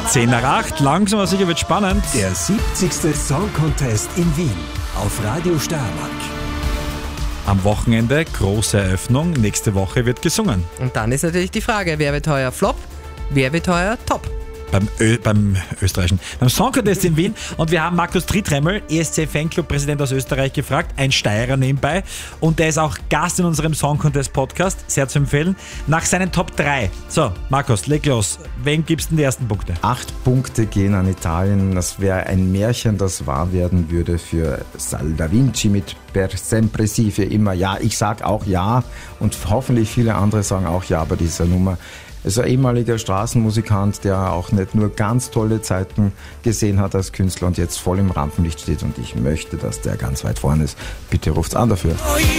10 nach 8, langsam aber sicher wird spannend. Der 70. Song Contest in Wien auf Radio Steiermark. Am Wochenende große Eröffnung, nächste Woche wird gesungen. Und dann ist natürlich die Frage, wer wird heuer Flop, wer wird heuer Top? Beim österreichischen, beim Song Contest in Wien. Und wir haben Markus Tritremmel, ESC Fanclub Präsident aus Österreich, gefragt, ein Steirer nebenbei. Und der ist auch Gast in unserem Song Contest Podcast, sehr zu empfehlen, nach seinen Top 3. So, Markus, leg los. Wem gibst du denn die ersten Punkte? 8 Punkte gehen an Italien. Das wäre ein Märchen, das wahr werden würde für Sal da Vinci mit Per sempre sì, für immer. Ja, ich sag auch ja und hoffentlich viele andere sagen auch ja bei dieser Nummer. Es ist ein ehemaliger Straßenmusikant, der auch nicht nur ganz tolle Zeiten gesehen hat als Künstler und jetzt voll im Rampenlicht steht und ich möchte, dass der ganz weit vorne ist. Bitte ruft's an dafür.